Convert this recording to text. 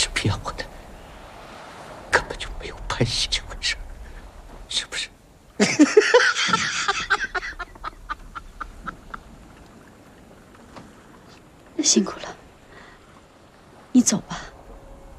是骗我的，根本就没有拍戏这回事，是不是？ 辛苦了，你走吧。